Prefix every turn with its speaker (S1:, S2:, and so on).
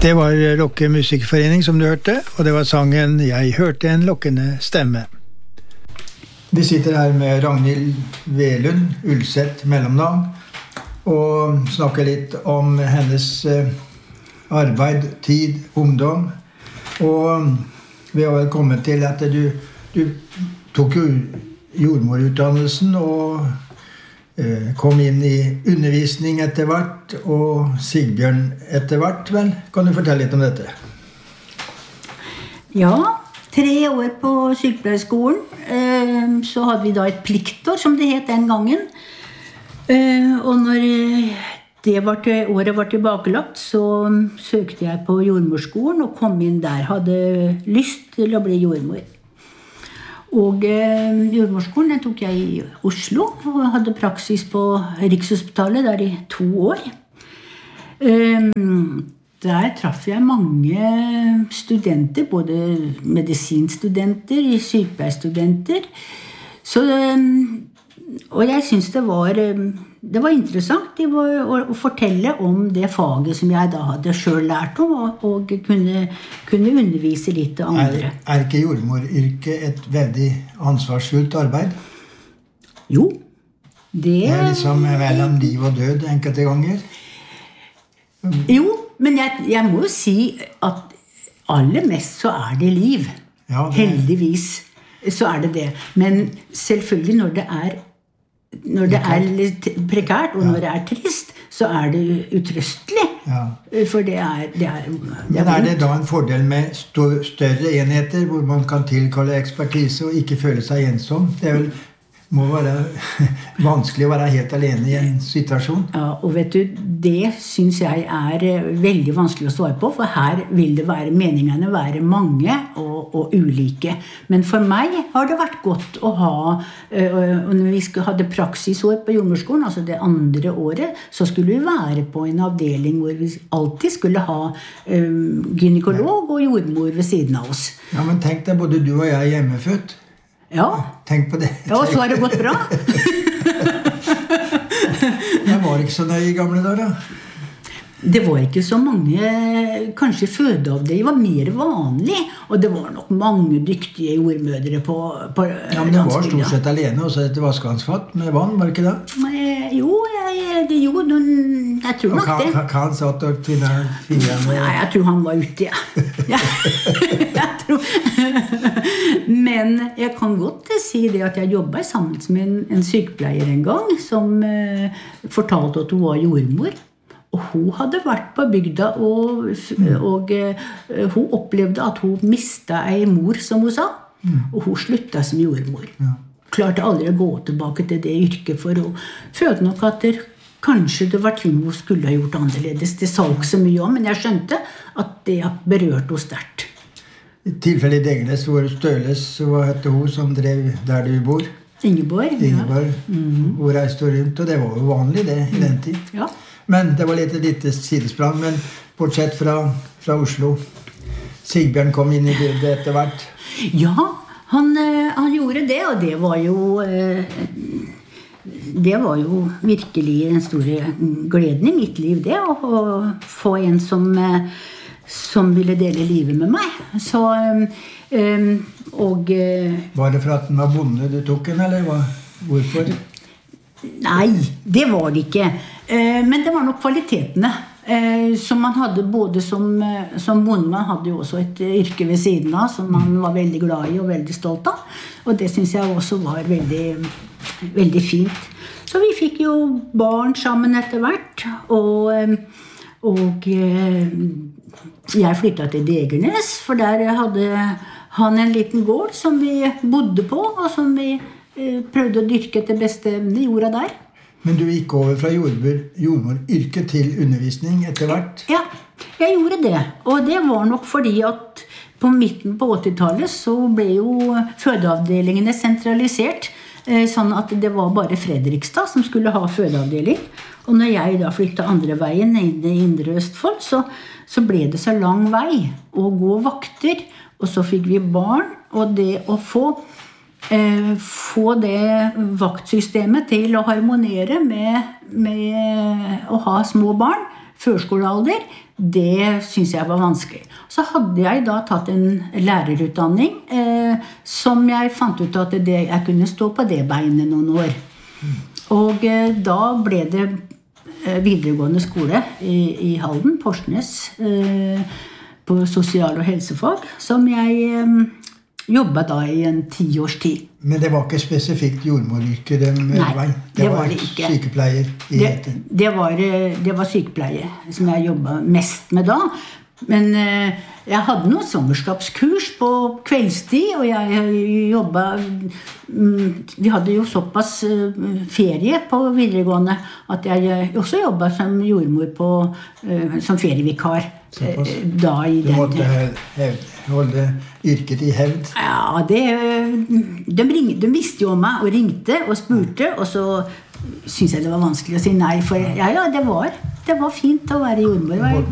S1: Det var Rockemusikkforening som du hørte, og det var sangen «Jeg hørte en lokkende stemme». Vi sitter her med Ragnhild Velund, Ulseth mellomnavn, og snakker litt om hennes arbeid, tid, ungdom. Og vi har vel kommet til at du tok jo jordmorutdannelsen og kom inn i undervisning etter hvert, og Sigbjørn etter hvert, vel? Kan du fortelle litt om dette?
S2: Ja, 3 år på sykepleierskolen. Så hadde vi da et pliktår, som det het den gangen. Og når året var tilbakelagt, så søkte jeg på jordmorskolen og kom inn der. Hadde lyst til å bli jordmor. Og jordmorskolen tok jeg i Oslo, og hadde praksis på Rikshospitalet der i 2 år. Der traff jeg mange studenter, både medisinstudenter, sykepleierstudenter. Og jeg synes det var interessant å fortelle om det faget som jeg da hadde selv lært om, og kunne undervise litt til andre.
S1: Er ikke jordmoryrket et veldig ansvarsfullt arbeid?
S2: Jo,
S1: det er liksom mellom liv og død enkelte ganger.
S2: Jo, men jeg må jo si at aller mest så er det liv. Ja, heldigvis så er det det. Men selvfølgelig når det er litt prekært, og når det er trist, så er det utrøstelig. Ja. For det er
S1: Men er det da en fordel med større enheter, hvor man kan tilkalle ekspertise og ikke føle seg ensom? Det må være vanskelig å være helt alene i en situasjon.
S2: Ja, og vet du, det synes jeg er veldig vanskelig å svare på, for her vil det meningene være mange og ulike. Men for meg har det vært godt å ha, og når vi hadde praksisår på jordmorskolen, altså det 2. året, så skulle vi være på en avdeling hvor vi alltid skulle ha gynekolog og jordmor ved siden av oss.
S1: Ja, men tenk deg, både du og jeg er hjemmefødt.
S2: Ja.
S1: Tenk på det.
S2: Ja, og så har det gått bra.
S1: Jeg var ikke så nøye i gamle dager, da.
S2: Det var ikke så mange, kanskje fødeavdeling var mer vanlig, og det var nok mange dyktige jordmødre på
S1: Ja, men det var stort sett alene, og så et vaskehansfat med vann, var det ikke det?
S2: Jo, jeg tror nok det.
S1: Og han satt og tvinnet fingrene?
S2: Nei, jeg tror han var ute, ja. Jeg tror. Men jeg kan godt si det at jeg jobbet sammen med en sykepleier en gang, som fortalte at hun var jordmor. Og hun hadde vært på bygda, og hun opplevde at hun mistet en mor, som hun sa. Og hun sluttet som jordmor. Ja. Klarte aldri å gå tilbake til det yrket, for hun følte nok at kanskje det var ting hun skulle ha gjort annerledes. Det sa ikke så mye om, men jeg skjønte at det berørte hun sterkt.
S1: I tilfelle i Degnes, hvor Støles, hva hette hun som drev der du bor?
S2: Ingeborg.
S1: Ingeborg, hvor reiste hun rundt, og det var jo vanlig det i den tid.
S2: Ja.
S1: Men det var litt sidesprang, men bortsett fra Oslo. Sigbjørn kom inn i bildet etter hvert.
S2: Ja, han gjorde det, og det var jo virkelig den store gleden i mitt liv, det, å få en som ville dele livet med meg. Så,
S1: var det for at den var bonde du tok den, eller hvorfor?
S2: Nei, det var det ikke. Men det var nok kvalitetene som man hadde både som bonde. Man hadde jo også et yrke ved siden av som man var veldig glad i og veldig stolt av. Og det synes jeg også var veldig, veldig fint. Så vi fikk jo barn sammen etter hvert. Og jeg flyttet til Degernes, for der hadde han en liten gård som vi bodde på, og som vi prøvde å dyrke til beste jorda der.
S1: Men du gikk over fra jordmoryrket til undervisning etter hvert?
S2: Ja, jeg gjorde det. Og det var nok fordi at på midten på 80-tallet så ble jo fødeavdelingene sentralisert, sånn at det var bare Fredrikstad som skulle ha fødeavdeling. Og når jeg da flyttet andre veien inn i Indre Østfold, så ble det så lang vei å gå vakter, og så fikk vi barn, og det å få det vaktsystemet til å harmonere med å ha små barn førskolealder, det synes jeg var vanskelig. Så hadde jeg da tatt en lærerutdanning, som jeg fant ut at jeg kunne stå på det beinet noen år. Og da ble det videregående skole i Halden, Porsnes, på sosial- og helsefag, som jeg jobbet da i en 10 års tid.
S1: Men det var ikke spesifikt jordmoryrke?
S2: Nei, det var det ikke.
S1: Sykepleier
S2: det var sykepleie som jeg jobbet mest med da. Men jeg hadde noen svangerskapskurs på kveldstid, og jeg jobbet... Vi hadde jo såpass ferie på videregående at jeg også jobbet som jordmor som ferievikar. Da i
S1: du måtte holde yrket i hevd?
S2: Ja, de visste jo om meg og ringte og spurte, og så synes jeg det var vanskelig å si nei, for ja, det var fint å være jordmor.